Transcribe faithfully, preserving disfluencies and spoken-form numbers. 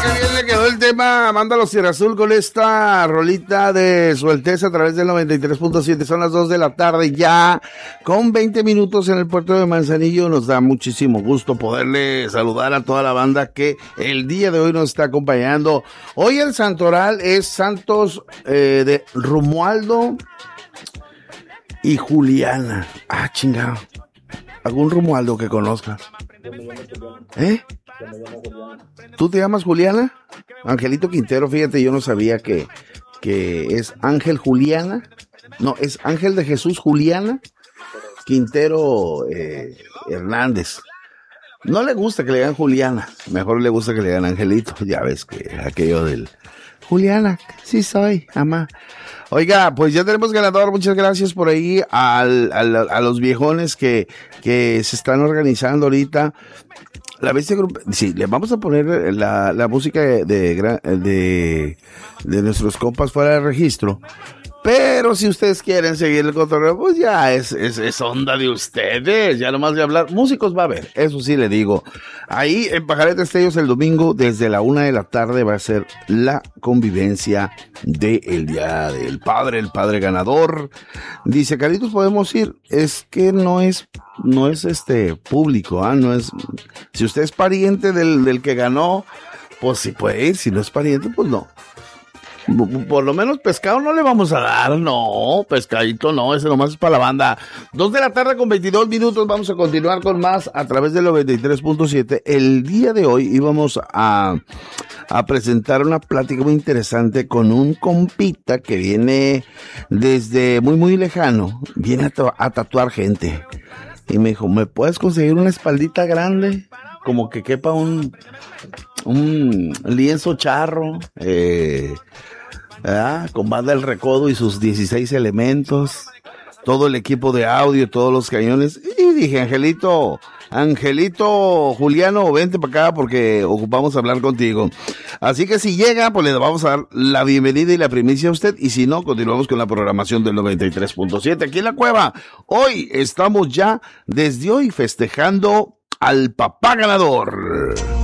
qué bien le quedó el tema. Mándalo Sierra Azul con esta rolita de Su Alteza a través del noventa y tres punto siete. Son las dos de la tarde ya, con veinte minutos en el puerto de Manzanillo. Nos da muchísimo gusto poderle saludar a toda la banda que el día de hoy nos está acompañando. Hoy el santoral es Santos eh, de Romualdo y Juliana. Ah, chingado. ¿Algún Romualdo que conozcas? ¿Eh? ¿Tú te llamas Juliana? Angelito Quintero, fíjate, yo no sabía que, que es Ángel Juliana. No, es Ángel de Jesús Juliana Quintero eh, Hernández. No le gusta que le digan Juliana, mejor le gusta que le digan Angelito. Ya ves que aquello del Juliana, sí soy, mamá. Oiga, pues ya tenemos ganador, muchas gracias por ahí al, al, a los viejones que, que se están organizando ahorita. La bestia grupo, sí, le vamos a poner la, la música de, de, de, de nuestros compas fuera de registro. Pero si ustedes quieren seguir el cotorreo, pues ya es, es, es onda de ustedes. Ya nomás de hablar, músicos va a haber, eso sí le digo. Ahí en Pajarete Estellos el domingo desde la una de la tarde va a ser la convivencia del Día del Padre, el Padre Ganador. Dice, Carlitos, ¿podemos ir? Es que no es, no es este público, ¿ah? ¿eh? No es, si usted es pariente del, del que ganó, pues sí puede ir. Si no es pariente, pues no. Por lo menos pescado no le vamos a dar, no, pescadito no, ese nomás es para la banda. Dos de la tarde con veintidós minutos, vamos a continuar con más a través del noventa y tres punto siete. El día de hoy íbamos a, a presentar una plática muy interesante con un compita que viene desde muy muy lejano, viene a, a tatuar gente. Y me dijo, ¿me puedes conseguir una espaldita grande? Como que quepa un, un lienzo charro, eh... ¿verdad? Con Banda El Recodo y sus dieciséis elementos, todo el equipo de audio, todos los cañones. Y dije, Angelito, Angelito Juliano, vente para acá porque ocupamos hablar contigo. Así que si llega, pues le vamos a dar la bienvenida y la primicia a usted. Y si no, continuamos con la programación del noventa y tres punto siete aquí en La Cueva. Hoy estamos ya, desde hoy, festejando al papá ganador.